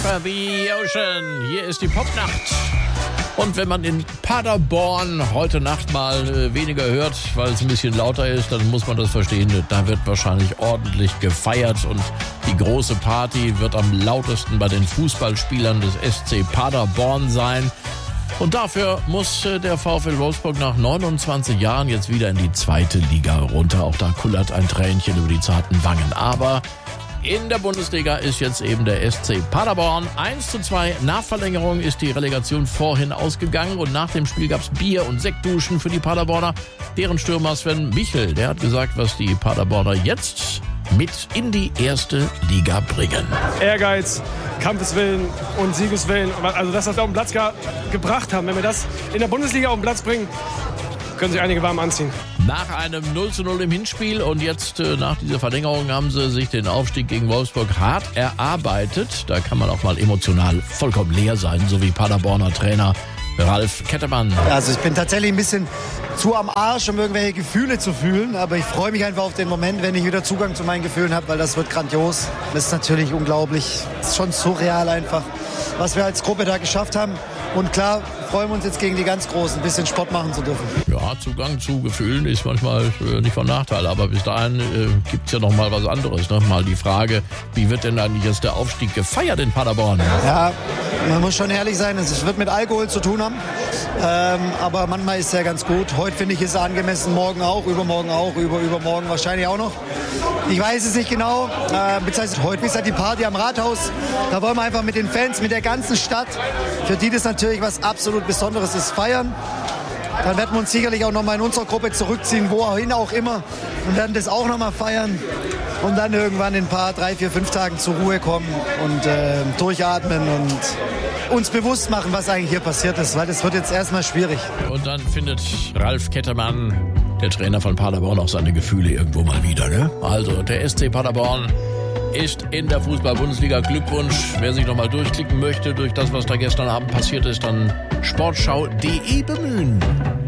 Over the Ocean. Hier ist die Popnacht. Und wenn man in Paderborn heute Nacht mal weniger hört, weil es ein bisschen lauter ist, dann muss man das verstehen. Da wird wahrscheinlich ordentlich gefeiert und die große Party wird am lautesten bei den Fußballspielern des SC Paderborn sein. Und dafür muss der VfL Wolfsburg nach 29 Jahren jetzt wieder in die zweite Liga runter. Auch da kullert ein Tränchen über die zarten Wangen. Aber in der Bundesliga ist jetzt eben der SC Paderborn 1:2. Nach Verlängerung ist die Relegation vorhin ausgegangen und nach dem Spiel gab's Bier- und Sektduschen für die Paderborner. Deren Stürmer Sven Michel, der hat gesagt, was die Paderborner jetzt mit in die erste Liga bringen. Ehrgeiz, Kampfeswillen und Siegeswillen. Also das, was wir auf den Platz gebracht haben, wenn wir das in der Bundesliga auf den Platz bringen, können sich einige warm anziehen. Nach einem 0:0 im Hinspiel und jetzt nach dieser Verlängerung haben sie sich den Aufstieg gegen Wolfsburg hart erarbeitet. Da kann man auch mal emotional vollkommen leer sein, so wie Paderborner Trainer Ralf Kettemann. Also ich bin tatsächlich ein bisschen zu am Arsch, um irgendwelche Gefühle zu fühlen. Aber ich freue mich einfach auf den Moment, wenn ich wieder Zugang zu meinen Gefühlen habe, weil das wird grandios. Das ist natürlich unglaublich. Das ist schon surreal einfach, was wir als Gruppe da geschafft haben. Und klar, freuen wir uns jetzt gegen die ganz Großen, ein bisschen Sport machen zu dürfen. Ja, Zugang zu Gefühlen ist manchmal nicht von Nachteil, aber bis dahin gibt's ja noch mal was anderes. Ne? Mal die Frage, wie wird denn eigentlich jetzt der Aufstieg gefeiert in Paderborn? Ja, man muss schon ehrlich sein, es wird mit Alkohol zu tun haben, aber manchmal ist es ja ganz gut. Heute finde ich es angemessen, morgen auch, übermorgen auch, übermorgen wahrscheinlich auch noch. Ich weiß es nicht genau, beziehungsweise heute ist halt die Party am Rathaus. Da wollen wir einfach mit den Fans, mit der ganzen Stadt, für die das natürlich was absolut Besonderes ist, feiern. Dann werden wir uns sicherlich auch nochmal in unserer Gruppe zurückziehen, wohin auch immer, und werden das auch nochmal feiern. Und dann irgendwann in ein paar, 3, 4, 5 Tagen zur Ruhe kommen und durchatmen und uns bewusst machen, was eigentlich hier passiert ist, weil das wird jetzt erstmal schwierig. Und dann findet Ralf Kettemann, der Trainer von Paderborn, auch seine Gefühle irgendwo mal wieder. Ne? Also der SC Paderborn ist in der Fußball-Bundesliga. Glückwunsch. Wer sich nochmal durchklicken möchte durch das, was da gestern Abend passiert ist, dann sportschau.de bemühen.